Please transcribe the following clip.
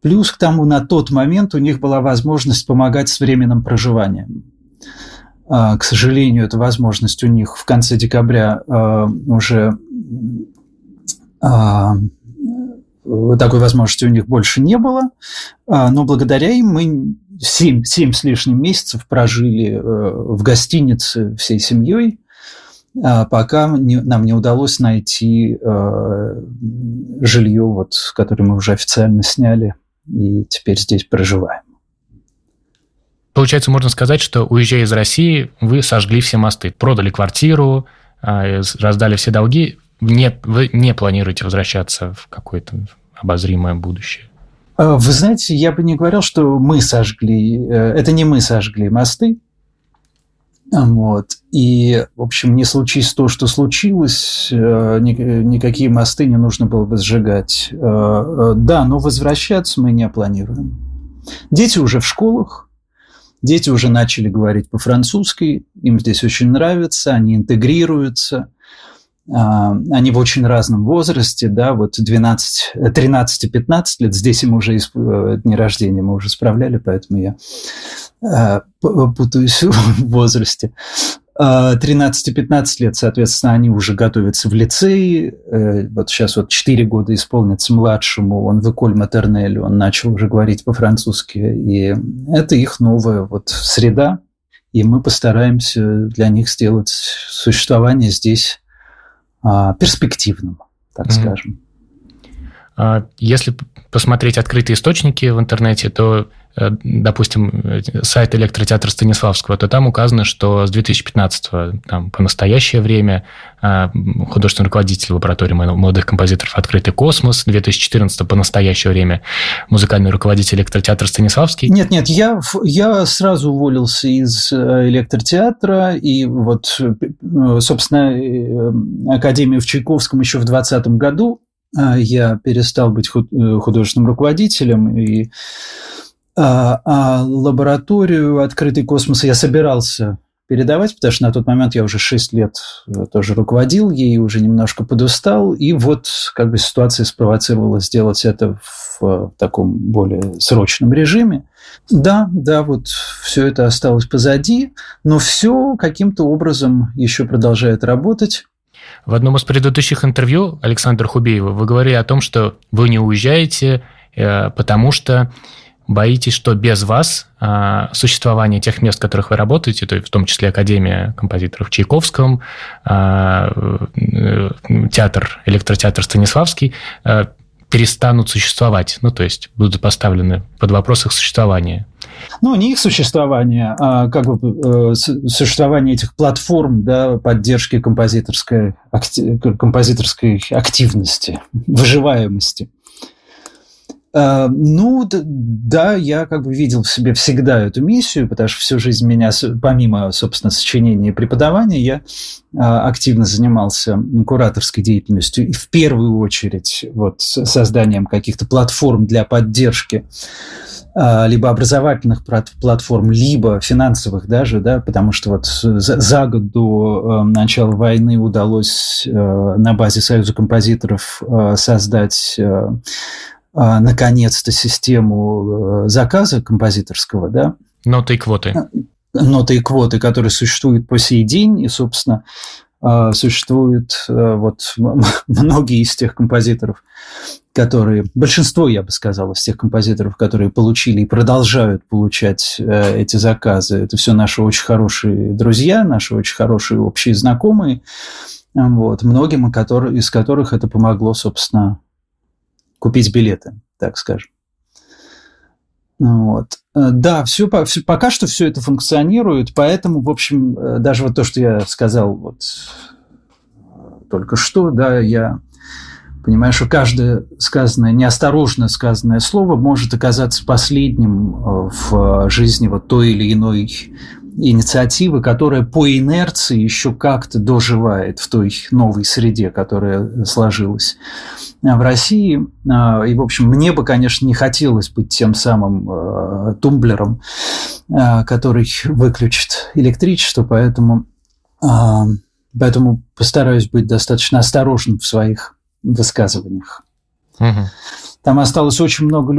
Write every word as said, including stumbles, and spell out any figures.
Плюс к тому, на тот момент у них была возможность помогать с временным проживанием. К сожалению, эта возможность у них в конце декабря уже... Такой возможности у них больше не было, но благодаря им мы семь, семь с лишним месяцев прожили в гостинице всей семьей, пока нам не удалось найти жилье, вот, которое мы уже официально сняли, и теперь здесь проживаем. Получается, можно сказать, что, уезжая из России, вы сожгли все мосты, продали квартиру, раздали все долги. Не, вы не планируете возвращаться в какое-то обозримое будущее? Вы знаете, я бы не говорил, что мы сожгли. Это не мы сожгли мосты. Вот. И, в общем, не случись то, что случилось, никакие мосты не нужно было бы сжигать. Да, но возвращаться мы не планируем. Дети уже в школах. Дети уже начали говорить по-французски. Им здесь очень нравится. Они интегрируются. Они в очень разном возрасте, да, вот двенадцать, тринадцать и пятнадцать лет, здесь им уже дни рождения мы уже справляли, поэтому я путаюсь в возрасте. тринадцать и пятнадцать лет, соответственно, они уже готовятся в лицее, вот сейчас вот четыре года исполнится младшему, он в Эколь Матернель, он начал уже говорить по-французски, и это их новая вот среда, и мы постараемся для них сделать существование здесь перспективным, так mm-hmm. скажем. Если посмотреть открытые источники в интернете, то, допустим, сайт Электротеатра Станиславского, то там указано, что с две тысячи пятнадцатого там, по настоящее время художественный руководитель лаборатории молодых композиторов «Открытый космос», две тысячи четырнадцатого по настоящее время музыкальный руководитель Электротеатра Станиславский. Нет, нет, я, я сразу уволился из Электротеатра, и вот, собственно, Академию в Чайковском еще в двадцатом году я перестал быть художественным руководителем, и а, а лабораторию «Открытый космос» я собирался передавать, потому что на тот момент я уже шесть лет тоже руководил ей, уже немножко подустал, и вот как бы ситуация спровоцировала сделать это в таком более срочном режиме. Да, да, вот все это осталось позади, но все каким-то образом еще продолжает работать. В одном из предыдущих интервью Александра Хубеева вы говорили о том, что вы не уезжаете, потому что боитесь, что без вас существование тех мест, в которых вы работаете, то есть в том числе Академия композиторов в Чайковском, театр, электротеатр Станиславский, перестанут существовать, ну, то есть будут поставлены под вопрос их существования. Ну, не их существование, а как бы существование этих платформ, да, поддержки композиторской, композиторской активности, выживаемости. Ну, да, я как бы видел в себе всегда эту миссию, потому что всю жизнь меня, помимо, собственно, сочинения и преподавания, я активно занимался кураторской деятельностью и в первую очередь вот созданием каких-то платформ для поддержки либо образовательных платформ, либо финансовых даже, да, потому что вот за год до начала войны удалось на базе Союза композиторов создать наконец-то систему заказа композиторского, да. Ноты и квоты. Ноты и квоты, которые существуют по сей день, и, собственно, существуют вот многие из тех композиторов, которые, большинство, я бы сказал, из тех композиторов, которые получили и продолжают получать эти заказы, это все наши очень хорошие друзья, наши очень хорошие общие знакомые, вот, многим из которых это помогло, собственно, купить билеты, так скажем. Вот. Да, все, все, пока что все это функционирует, поэтому, в общем, даже вот то, что я сказал вот только что, да, я понимаю, что каждое сказанное, неосторожно сказанное слово может оказаться последним в жизни вот той или иной инициативы, которая по инерции еще как-то доживает в той новой среде, которая сложилась в России. И, в общем, мне бы, конечно, не хотелось быть тем самым тумблером, который выключит электричество, поэтому, поэтому постараюсь быть достаточно осторожным в своих высказываниях. Угу. Там осталось очень много людей,